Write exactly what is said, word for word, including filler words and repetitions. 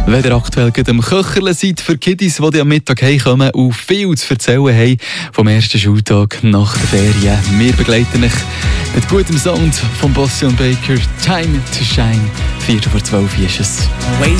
Wenn ihr aktuell gerade am Köcherle seid für Kiddies, die am Mittag heimkommen und viel zu erzählen haben vom ersten Schultag nach der Ferien. Wir begleiten euch mit gutem Sound von Bossy und Baker. Time to Shine. Viertel vor zwölf ist es.